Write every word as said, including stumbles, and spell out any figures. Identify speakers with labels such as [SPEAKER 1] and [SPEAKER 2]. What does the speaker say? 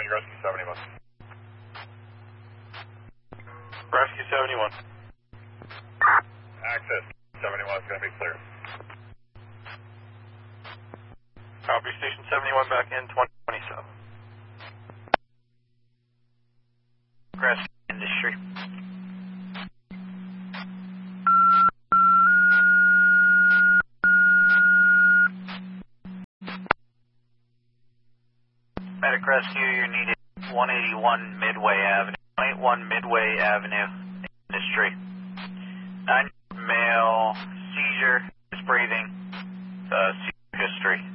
[SPEAKER 1] calling Rescue seventy-one.
[SPEAKER 2] Rescue seventy-one.
[SPEAKER 1] Access seventy-one is going to be clear.
[SPEAKER 2] Copy, Station seventy-one back in twenty twenty-seven.
[SPEAKER 3] Grass Industry. Medic Rescue, you're needed one eighty-one Midway Avenue. one eighty-one Midway Avenue, Industry. Nine male, seizure, is breathing, uh, seizure history.